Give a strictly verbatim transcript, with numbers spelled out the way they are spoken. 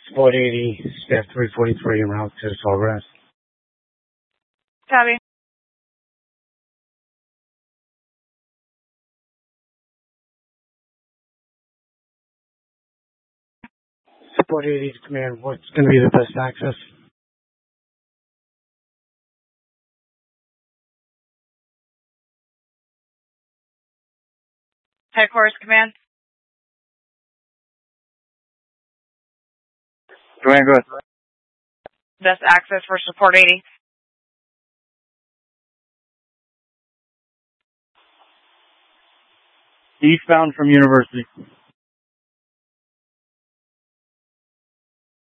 Support eighty, staff three forty-three, en route to the Sawgrass. Copy. Support eighty to command, what's going to be the best access? Headquarters command. Command, go ahead. Best access for support eighty. Eastbound from University.